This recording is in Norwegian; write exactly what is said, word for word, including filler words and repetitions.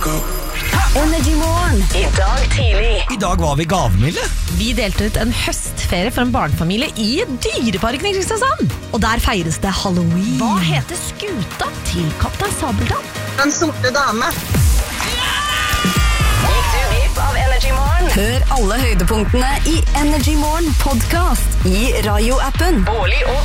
Energy Morgen. I dag tidlig. I dag var vi gavmilde. Vi delte ut en høstferie for en barnefamilie i Dyreparken i Kristiansand. Og der feires det Halloween. Hva heter skuta til Kaptein Sabeltann? Den sorte dame. Gikk du glipp av Energy Morgen? Hør alle høydepunktene i Energy Morgen podcast i Radio-appen. Bårli og